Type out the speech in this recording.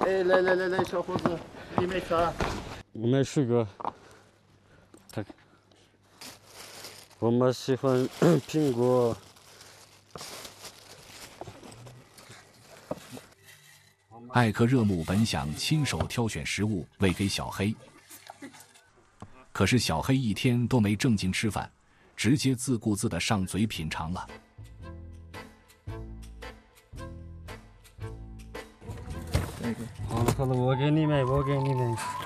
哎，来，小伙子，你没吃啊？ 我没吃过。我们喜欢苹果。 艾克热木本想亲手挑选食物喂给小黑，可是小黑一天都没正经吃饭，直接自顾自地上嘴品尝了。 好了，我给你们。